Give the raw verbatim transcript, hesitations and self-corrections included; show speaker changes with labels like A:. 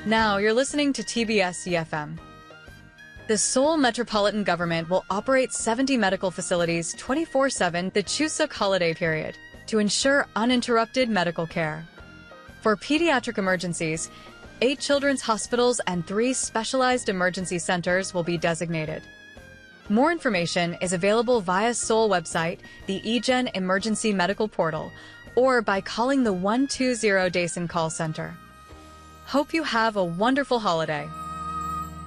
A: Now you're listening to T B S E F M. The Seoul Metropolitan Government will operate seventy medical facilities twenty-four seven the Chuseok holiday period to ensure uninterrupted medical care. For pediatric emergencies, eight children's hospitals and three specialized emergency centers will be designated. More information is available via Seoul website, the eGen Emergency Medical Portal, or by calling the one two zero Daesan call center. Hope you have a wonderful holiday.